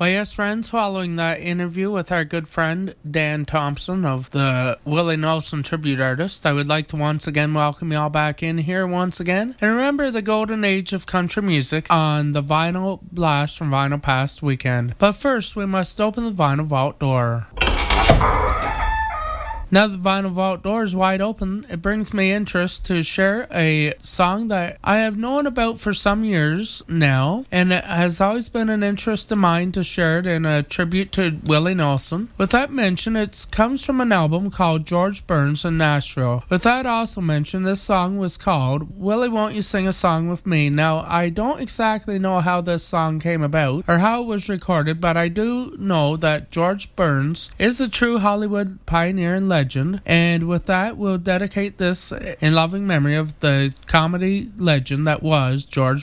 Well, yes, friends, following that interview with our good friend Dan Thompson of the Willie Nelson Tribute Artist, I would like to once again welcome you all back in here once again. And remember the golden age of country music on the Vinyl Blast from Vinyl Past weekend. But first, we must open the Vinyl Vault door. Now the Vinyl Vault door is wide open, it brings me interest to share a song that I have known about for some years now, and it has always been an interest of mine to share it in a tribute to Willie Nelson. With that mention, it comes from an album called George Burns in Nashville. With that also mentioned, this song was called Willie Won't You Sing a Song With Me. Now, I don't exactly know how this song came about or how it was recorded, but I do know that George Burns is a true Hollywood pioneer and legend. And with that, we'll dedicate this in loving memory of the comedy legend that was George